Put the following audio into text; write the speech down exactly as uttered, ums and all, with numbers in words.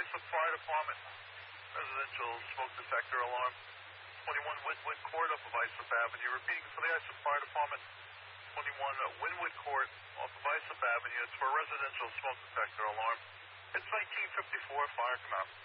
Islip Fire Department. Residential smoke detector alarm. twenty-one Winwood Court off of Islip Avenue. Repeating for the Islip Fire Department. twenty-one uh, Winwood Court off of Islip Avenue. It's for a residential smoke detector alarm. It's nineteen fifty-four. Fire come out.